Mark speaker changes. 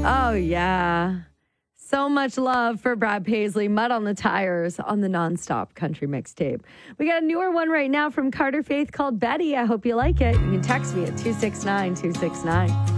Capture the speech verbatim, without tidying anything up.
Speaker 1: Oh, yeah. So much love for Brad Paisley, Mud on the Tires on the Nonstop Country Mixtape. We got a newer one right now from Carter Faith called Betty. I hope you like it. You can text me at two six nine two six nine.